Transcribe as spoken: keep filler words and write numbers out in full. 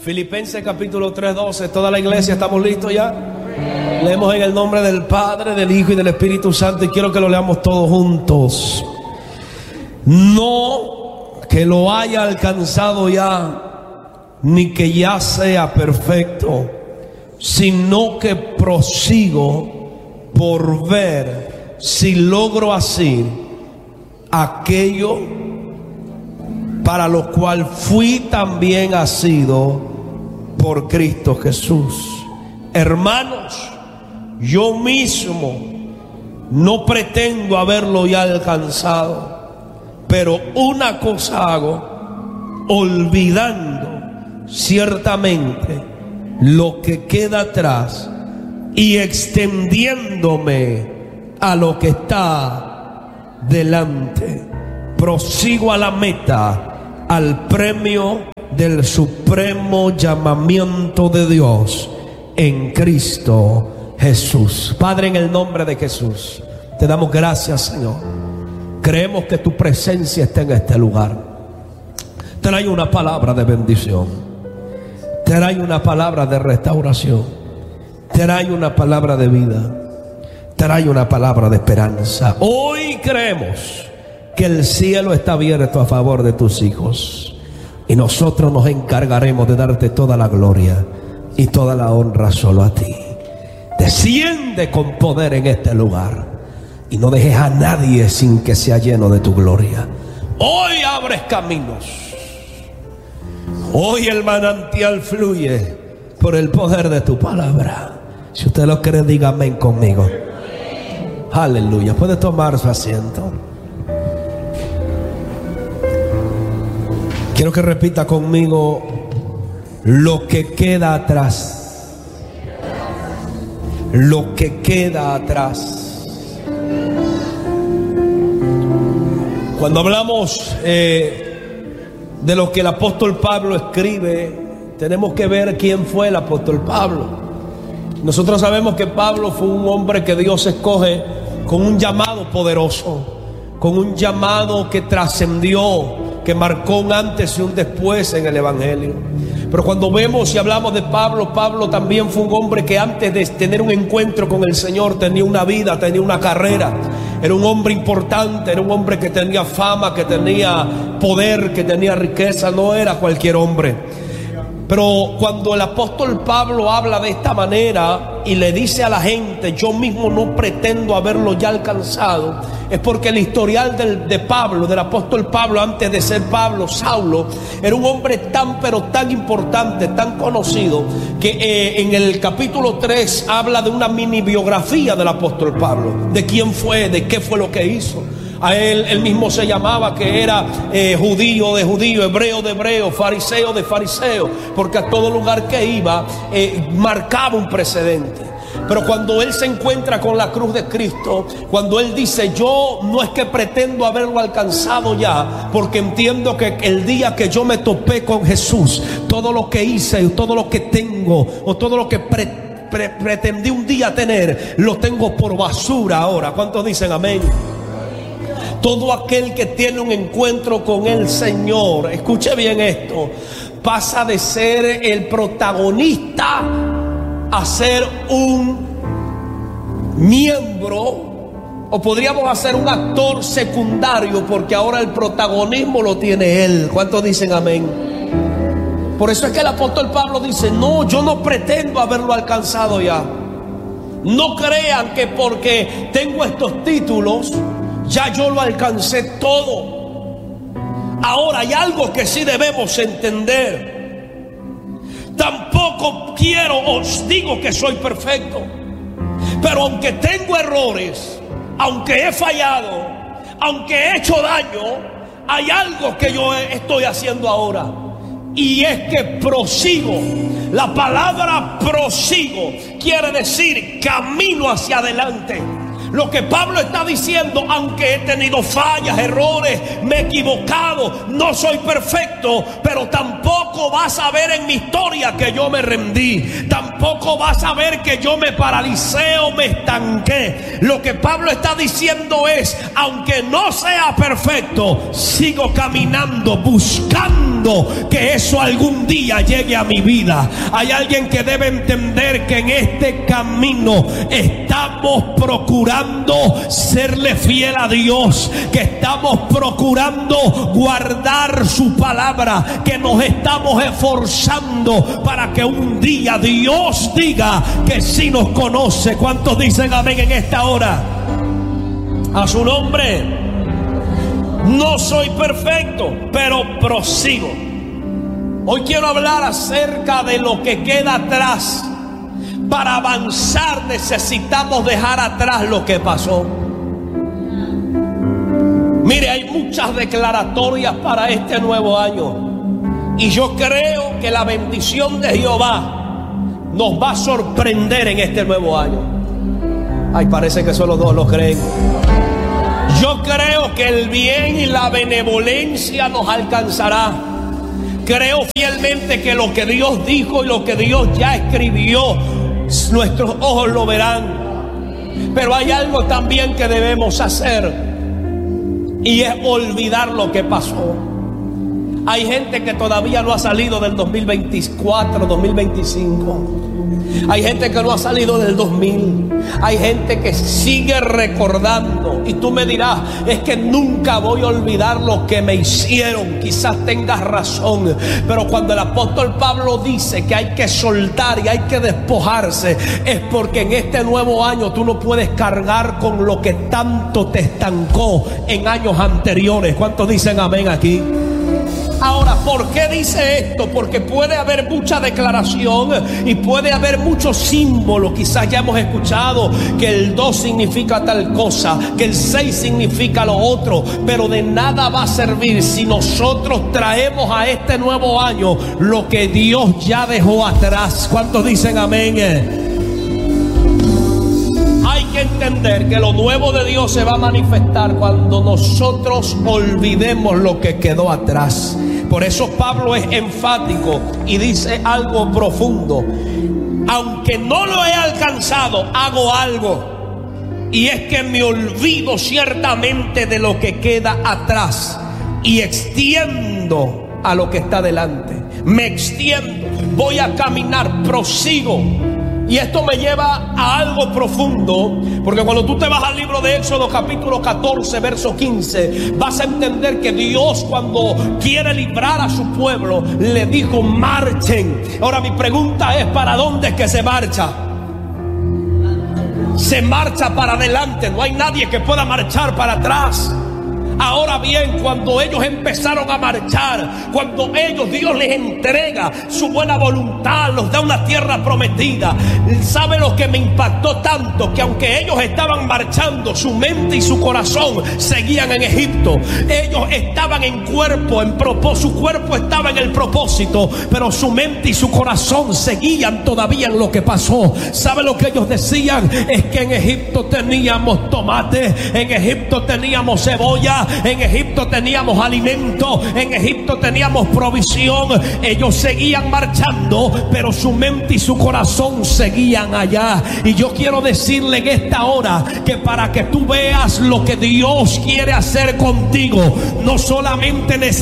Filipenses capítulo tres, doce. Toda la iglesia, ¿estamos listos ya? Leemos en el nombre del Padre, del Hijo y del Espíritu Santo, y quiero que lo leamos todos juntos. No que lo haya alcanzado ya, ni que ya sea perfecto, sino que prosigo por ver si logro así aquello para lo cual fui también asido por Cristo Jesús. Hermanos, yo mismo no pretendo haberlo ya alcanzado, pero una cosa hago, olvidando ciertamente lo que queda atrás y extendiéndome a lo que está delante, prosigo a la meta, al premio del supremo llamamiento de Dios en Cristo Jesús. Padre, en el nombre de Jesús, te damos gracias, Señor. Creemos que tu presencia está en este lugar. Trae una palabra de bendición, trae una palabra de restauración, trae una palabra de vida, trae una palabra de esperanza. Hoy creemos que el cielo está abierto a favor de tus hijos, y nosotros nos encargaremos de darte toda la gloria y toda la honra solo a ti. Desciende con poder en este lugar y no dejes a nadie sin que sea lleno de tu gloria. Hoy abres caminos, hoy el manantial fluye por el poder de tu palabra. Si usted lo cree, diga amén conmigo. Aleluya. Puede tomar su asiento. Quiero que repita conmigo: lo que queda atrás. Lo que queda atrás. Cuando hablamos eh, de lo que el apóstol Pablo escribe, tenemos que ver quién fue el apóstol Pablo. Nosotros sabemos que Pablo fue un hombre que Dios escoge con un llamado poderoso, con un llamado que trascendió, que marcó un antes y un después en el evangelio. Pero cuando vemos y hablamos de Pablo, Pablo también fue un hombre que antes de tener un encuentro con el Señor tenía una vida, tenía una carrera. Era un hombre importante, era un hombre que tenía fama, que tenía poder, que tenía riqueza. No era cualquier hombre. Pero cuando el apóstol Pablo habla de esta manera y le dice a la gente: yo mismo no pretendo haberlo ya alcanzado, es porque el historial del, de Pablo, del apóstol Pablo, antes de ser Pablo, Saulo, era un hombre tan pero tan importante, tan conocido, que eh, en el capítulo tres habla de una mini biografía del apóstol Pablo, de quién fue, de qué fue lo que hizo. A él, él mismo se llamaba que era eh, judío de judío, hebreo de hebreo, fariseo de fariseo, porque a todo lugar que iba eh, marcaba un precedente. Pero cuando él se encuentra con la cruz de Cristo, cuando él dice: yo no es que pretendo haberlo alcanzado ya, porque entiendo que el día que yo me topé con Jesús, todo lo que hice y todo lo que tengo, o todo lo que pre, pre, pretendí un día tener, lo tengo por basura ahora. ¿Cuántos dicen amén? Todo aquel que tiene un encuentro con el Señor, escuche bien esto, pasa de ser el protagonista a ser un miembro, o podríamos hacer un actor secundario, porque ahora el protagonismo lo tiene él. ¿Cuántos dicen amén? Por eso es que el apóstol Pablo dice: no, yo no pretendo haberlo alcanzado ya. No crean que porque tengo estos títulos ya yo lo alcancé todo. Ahora hay algo que sí debemos entender. Tampoco quiero, os digo que soy perfecto, pero aunque tengo errores, aunque he fallado, aunque he hecho daño, hay algo que yo estoy haciendo ahora, y es que prosigo. La palabra prosigo quiere decir camino hacia adelante. Lo que Pablo está diciendo: aunque he tenido fallas, errores, me he equivocado, no soy perfecto, pero tampoco vas a ver en mi historia que yo me rendí, tampoco vas a ver que yo me paralicé o me estanqué. Lo que Pablo está diciendo es: aunque no sea perfecto, sigo caminando buscando procurando que eso algún día llegue a mi vida. Hay alguien que debe entender que en este camino estamos procurando serle fiel a Dios, que estamos procurando guardar su palabra, que nos estamos esforzando para que un día Dios diga que sí nos conoce. ¿Cuántos dicen amén en esta hora? A su nombre. No soy perfecto, pero prosigo. Hoy quiero hablar acerca de lo que queda atrás. Para avanzar necesitamos dejar atrás lo que pasó. Mire, hay muchas declaratorias para este nuevo año, y yo creo que la bendición de Jehová nos va a sorprender en este nuevo año. Ay, parece que solo dos lo creen. Yo creo que el bien y la benevolencia nos alcanzará. Creo fielmente que lo que Dios dijo y lo que Dios ya escribió, nuestros ojos lo verán. Pero hay algo también que debemos hacer, y es olvidar lo que pasó. Hay gente que todavía no ha salido del dos mil veinticuatro, dos mil veinticinco. Hay gente que no ha salido del dos mil. Hay gente que sigue recordando. Y tú me dirás, es que nunca voy a olvidar lo que me hicieron. Quizás tengas razón, pero cuando el apóstol Pablo dice que hay que soltar y hay que despojarse, es porque en este nuevo año tú no puedes cargar con lo que tanto te estancó en años anteriores. ¿Cuántos dicen amén aquí? Ahora, ¿por qué dice esto? Porque puede haber mucha declaración y puede haber muchos símbolos. Quizás ya hemos escuchado que el dos significa tal cosa, que el seis significa lo otro, pero de nada va a servir si nosotros traemos a este nuevo año lo que Dios ya dejó atrás. ¿Cuántos dicen amén? Hay que entender que lo nuevo de Dios se va a manifestar cuando nosotros olvidemos lo que quedó atrás. Por eso Pablo es enfático y dice algo profundo. Aunque no lo he alcanzado, hago algo, y es que me olvido ciertamente de lo que queda atrás y extiendo a lo que está delante. Me extiendo, voy a caminar, prosigo. Y esto me lleva a algo profundo, porque cuando tú te vas al libro de Éxodo capítulo catorce verso quince, vas a entender que Dios, cuando quiere librar a su pueblo, le dijo marchen. Ahora mi pregunta es, ¿para dónde es que se marcha? Se marcha para adelante, no hay nadie que pueda marchar para atrás. Ahora bien, cuando ellos empezaron a marchar, cuando ellos, Dios les entrega su buena voluntad, los da una tierra prometida, ¿sabe lo que me impactó tanto? Que aunque ellos estaban marchando, su mente y su corazón seguían en Egipto. Ellos estaban en cuerpo, en propósito, su cuerpo estaba en el propósito, pero su mente y su corazón seguían todavía en lo que pasó. ¿Sabe lo que ellos decían? Es que en Egipto teníamos tomate, en Egipto teníamos cebolla, en Egipto teníamos alimento, en Egipto teníamos provisión. Ellos seguían marchando, pero su mente y su corazón seguían allá. Y yo quiero decirle en esta hora que para que tú veas lo que Dios quiere hacer contigo, no solamente necesitas